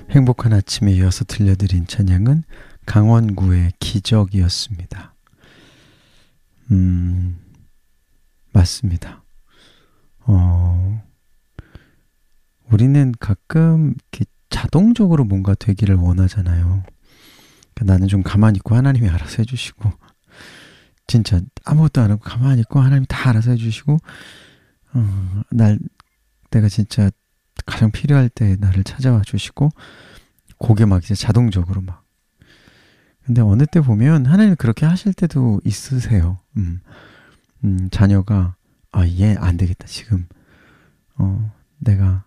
행복한 아침에 이어서 들려드린 찬양은 강원구의 기적이었습니다. 맞습니다. 우리는 가끔 이렇게 자동적으로 뭔가 되기를 원하잖아요. 그러니까 나는 좀 가만히 있고 하나님이 알아서 해주시고, 진짜 아무것도 안 하고 가만히 있고 하나님이 다 알아서 해주시고, 내가 진짜 가장 필요할 때 나를 찾아와 주시고, 그게 막 이제 자동적으로 막. 근데 어느 때 보면 하나님 그렇게 하실 때도 있으세요. 자녀가 얘 안 되겠다 지금. 내가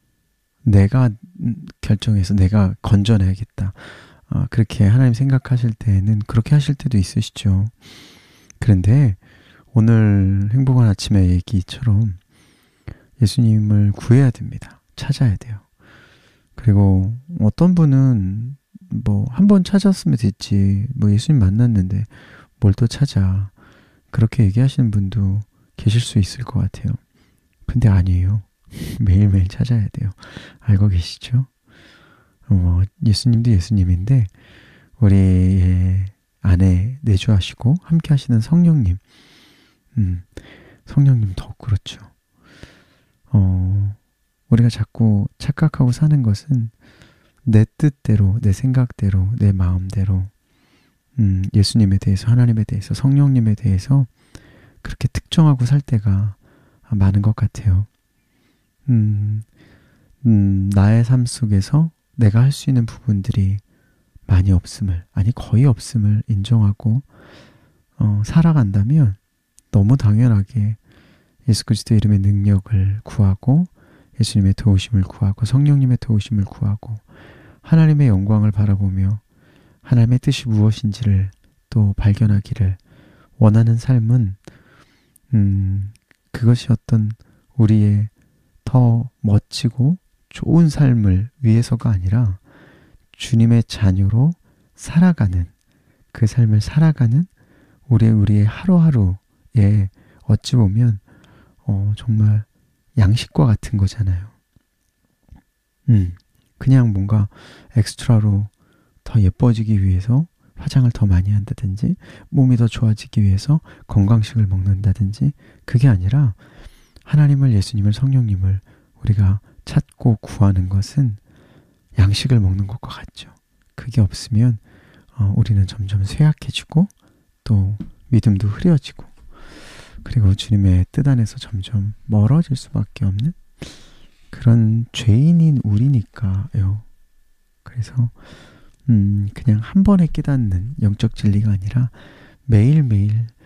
결정해서 내가 건져내야겠다. 그렇게 하나님 생각하실 때는 그렇게 하실 때도 있으시죠. 그런데 오늘 행복한 아침의 얘기처럼 예수님을 구해야 됩니다. 찾아야 돼요. 그리고 어떤 분은 한 번 찾았으면 됐지. 예수님 만났는데 뭘 또 찾아. 그렇게 얘기하시는 분도 계실 수 있을 것 같아요. 근데 아니에요. 매일매일 찾아야 돼요. 알고 계시죠? 예수님도 예수님인데 우리의 안에 내주하시고 함께 하시는 성령님. 성령님 더욱 그렇죠. 우리가 자꾸 착각하고 사는 것은 내 뜻대로, 내 생각대로, 내 마음대로 예수님에 대해서, 하나님에 대해서, 성령님에 대해서 그렇게 특정하고 살 때가 많은 것 같아요. 나의 삶 속에서 내가 할 수 있는 부분들이 많이 없음을, 아니 거의 없음을 인정하고 살아간다면 너무 당연하게 예수 그리스도 이름의 능력을 구하고 예수님의 도우심을 구하고 성령님의 도우심을 구하고 하나님의 영광을 바라보며 하나님의 뜻이 무엇인지를 또 발견하기를 원하는 삶은 그것이 어떤 우리의 더 멋지고 좋은 삶을 위해서가 아니라 주님의 자녀로 살아가는, 그 삶을 살아가는 우리의 하루하루에 어찌 보면 정말 양식과 같은 거잖아요. 그냥 뭔가 엑스트라로 더 예뻐지기 위해서 화장을 더 많이 한다든지 몸이 더 좋아지기 위해서 건강식을 먹는다든지 그게 아니라 하나님을, 예수님을, 성령님을 우리가 찾고 구하는 것은 양식을 먹는 것과 같죠. 그게 없으면 우리는 점점 쇠약해지고 또 믿음도 흐려지고 그리고 주님의 뜻 안에서 점점 멀어질 수밖에 없는 그런 죄인인 우리니까요. 그래서 그냥 한 번에 깨닫는 영적 진리가 아니라 매일매일